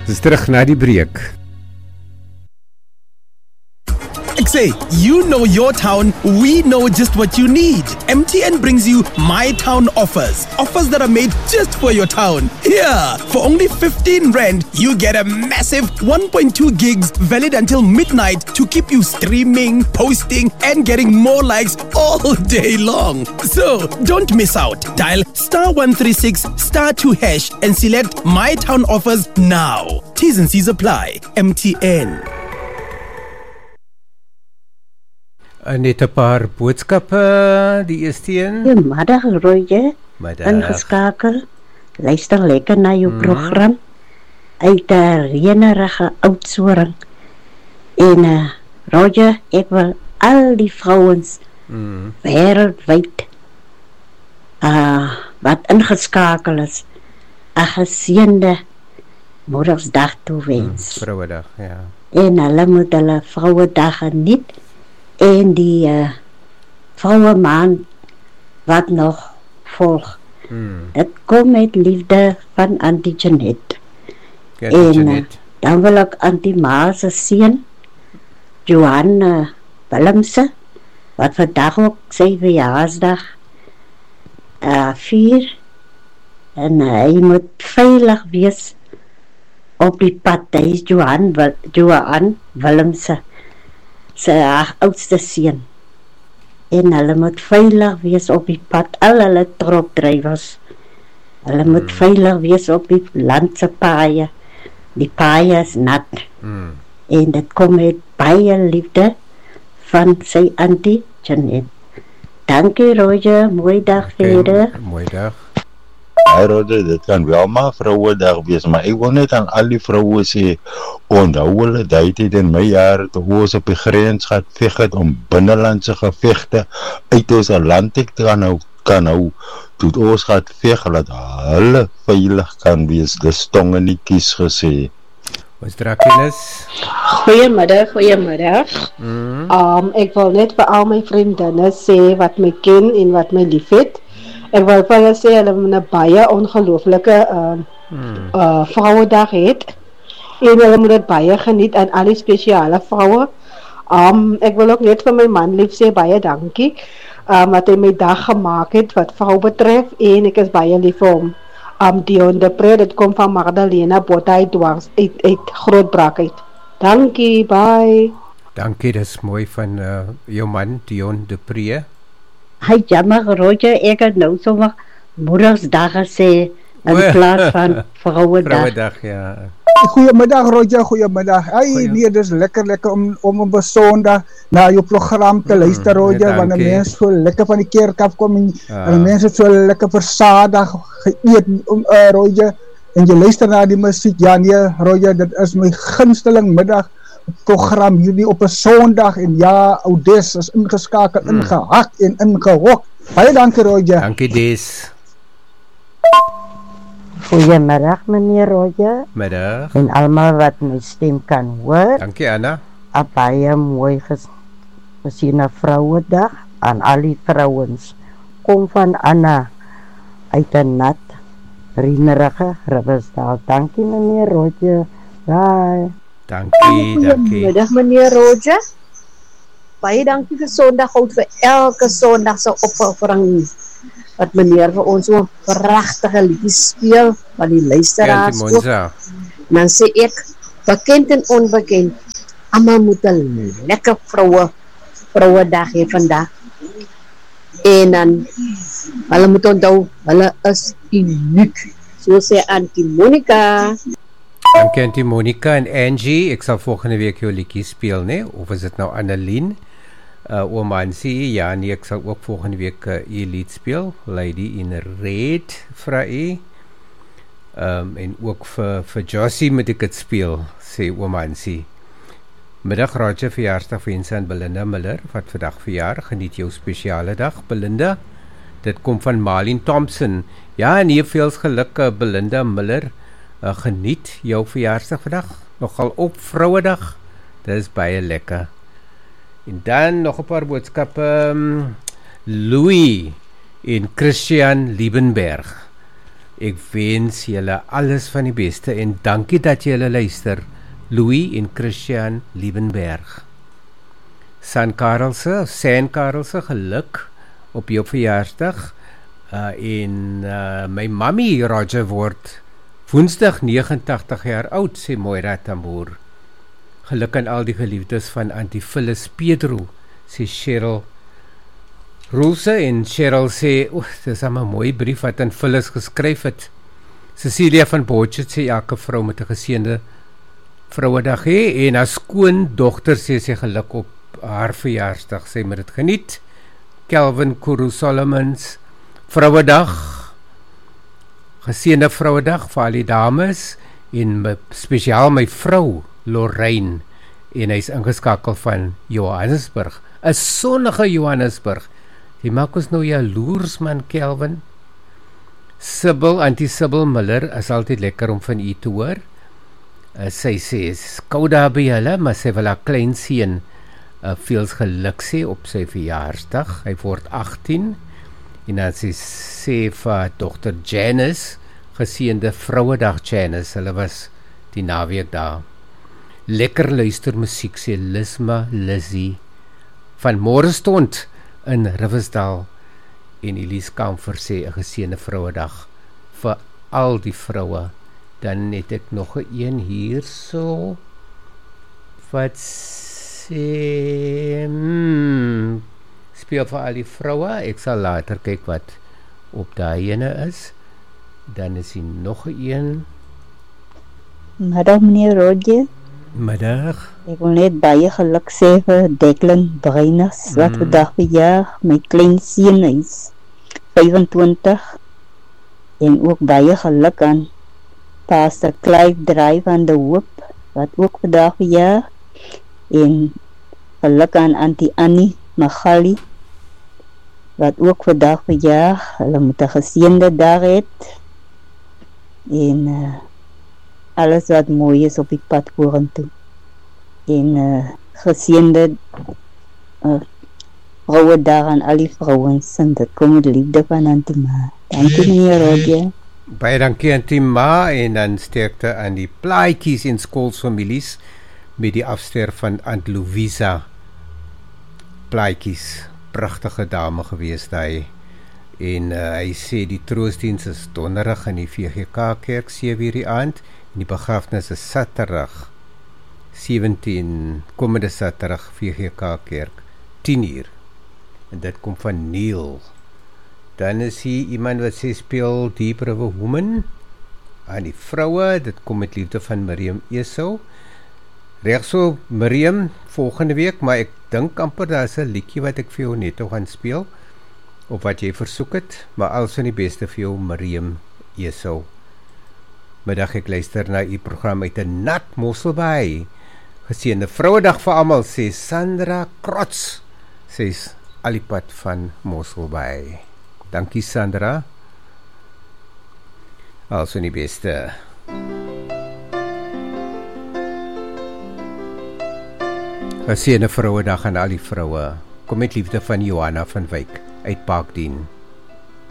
Dis terug na die breek. Ek say, you know your town, we know just what you need. MTN brings you My Town offers. Offers that are made just for your town. Here, for only 15 Rand, you get a massive 1.2 gigs valid until midnight to keep you streaming, posting, and getting more likes all day long. So, don't miss out. Dial *136 *2# and select My Town offers now. T's and C's apply. MTN. Net 'n paar boodskappe, die eerste een. Goeiemiddag Roger, ingeskakel, luister lekker na jou program, uit 'n reënerige Oudtshoorn, en Roger, ek wil al die vrouens wêreldwyd wat ingeskakel is, 'n geseënde Moedersdag toewens. Vrouedag, ja. En hulle moet hulle Vrouedag geniet, en die vroue maand wat nog volg. Het kom met liefde van Auntie Janet. En dan wil ek Auntie Ma se seun, Johan Willemse, wat vandag ook sy verjaarsdag vier, en hy moet veilig wees op die pad. Hy is Johan Willemse, sy oudste seun, en hulle moet veilig wees op die pad. Al hulle tropdrywers, hulle moet veilig wees op die landse paaie. Die paaie is nat, en dit kom met baie liefde van sy Auntie Janet. Dankie Roger, mooi dag verder. Mooi dag. Hey Roger, dit kan wel maar Vrouedag wees, maar ek wil net aan al die vroue sê, onthou hulle tyd in my jare toe ons op die grens gaan veg het om binnelandse gevegte uit ons land te kan hou, toe ons gaan veg dat hulle veilig kan wees. Dis tonge nie kies gesê. Ons Drakenis. Goeiemiddag. Ek wil net vir al my vriendinne sê wat my ken en wat my liefhet. Ek wil vir hulle sê, hulle moet 'n baie ongelooflike Vrouedag het, en hulle moet dit baie geniet aan al die spesiale vroue. Ek wil ook net vir my man lief sê, baie dankie, wat hy my dag gemaak het, wat vrou betref, en ek is baie lief vir hom. Dion de Pre, dit kom van Magdalena Botha dwars uit Grootbrak uit. Dankie, bye. Dankie, dis mooi van jou man, Dion de Pre. Hy jammer Roger, ek het nou sommer Moedersdag gesê in plaas van Vrouedag. Vrouedag, ja. Goeiemiddag Roger, goeiemiddag. Hey, nee, dis lekker om op 'n Sondag na jou program te luister Roger, want die mense so lekker van die kerk afkom en die mense so lekker versadig geëet Roger, en jy luister na die musiek. Ja nee Roger, dit is my gunsteling middag program hierdie op 'n Sondag, en ja, Oudes is ingeskakel, ingehak en ingehok. Baie dankie Roger. Dankie Des. Goeiemiddag meneer Roger. Middag. En almal wat my stem kan hoor. Dankie Anna. 'n baie mooi gesiene Vrouedag aan al die vrouens. Kom van Anna uit 'n nat, reënerige Riversdal. Dankie meneer Roger. Bye. Dankie. Goeiemiddag meneer Roger. Baie dankie vir Sondaghout, vir elke Sondag se opoffering wat meneer vir ons so pragtige liedjies speel, wat die luisteraars ook. Dan sê ek, bekend en onbekend, almal moet 'n lekker Vrouedag hê vandag. En dan, hulle moet onthou, hulle is uniek. So sê Auntie Monica. Dankie Auntie Monica en Angie. Ek sal volgende week jou liedjie speel, nee? Of is dit nou Annelien? Omansie, ja nee, ek sal ook volgende week u lied speel, Lady in Red vra u. En ook vir Josie moet ek dit speel, sê Omansie. Middag Roger, verjaarsdag wense aan Belinda Miller, wat vandag verjaar. Geniet jou spesiale dag, Belinda. Dit kom van Marlene Thompson. Ja, en hier veels geluk, Belinda Miller. Geniet jou verjaarsdag vandag. Nogal op Vrouedag. Dit is baie lekker. En dan nog 'n paar boodskappe. Louis en Christian Liebenberg Ek wens julle alles van die beste en dankie dat julle luister. Louis en Christian Liebenberg. San Karelse, geluk op jou verjaarsdag. En my mammy Roger word Woensdag 89 jaar oud, sê Moira Tamboer. Geluk aan al die geliefdes van Auntie Phyllis Pedro, sê Cheryl Rosa. En Cheryl sê, dis 'n mooi brief wat aan Phyllis geskryf het. Cecilia van Botchet sê elke vrou met 'n geseënde Vrouedag hê, en haar skoondogter sê sy geluk op haar verjaarsdag, sy moet dit geniet. Kelvin Kuru Solomons, Vrouedag, geseënde Vrouedag vir al die dames, en spesiaal my vrou Lorraine, en hy's ingeskakel van Johannesburg, 'n sonnige Johannesburg. Jy maak ons nou jaloers, man, Kelvin. Auntie Sybil Miller, is altyd lekker om van u te hoor. Sy sê, koud daar by hulle, maar sy wil haar klein seun veel geluk sê op sy verjaarsdag. Hy word 18, en dan sy sê vir dogter Janice, geseënde Vrouedag Janice, hulle was die naweek daar. Lekker luister musiek, sê Lisma Lizzie van Morestond in Riversdal, en Elise Kamfer sê 'n geseënde Vrouedag vir al die vroue. Dan het ek nog 'n een hierso wat sê speel vir al die vroue. Ek sal later kyk wat op daai ene is. Dan is hier nog 'n een. Middag meneer Roger. Middag. Ek wil net baie geluk sê vir Declan Breiners wat vandag verjaar. My klein seun is 25, en ook baie geluk aan Pastor Clive Drive van de Hoop wat ook vandag verjaar, en geluk aan Auntie Annie Magali wat ook vandag verjaar. Hulle moet 'n geseënde dag hê, en alles wat mooi is op die pad vorentoe, en geseënde Vrouedag aan al die vrouens, en dit kom met liefde van Auntie Ma. Dankie meneer Roger. Baie dankie Auntie Ma, en dan sterkte aan die plaatjies en skoolfamilies met die afster van Aunt Louisa. Plaatjies, pragtige dame gewees daai. En hy sê die troostdiens is donderdag in die VGK kerk 7:00 die aand, en die begrafnis is Saterdag 17, komende Saterdag VGK kerk 10:00. En dit kom van Neil. Dan is hier iemand wat sê speel Deep River Woman aan die vroue. Dit kom met liefde van Miriam Esau. Regso Miriam, volgende week, maar ek dink amper daar is 'n liedjie wat ek vir jou net gaan speel, of wat jy versoek het, maar alles van die beste vir jou Miriam Esau. Middag ek luister na u program uit 'n nat Mosselbaai. Geseënde Vrouedag vir almal, sê Sandra Krots. Sy's alipad van Mosselbaai. Dankie Sandra. Alles van die beste. Geseënde Vrouedag aan al die vroue. Kom met liefde van Johanna van Wyk uit Parkdien.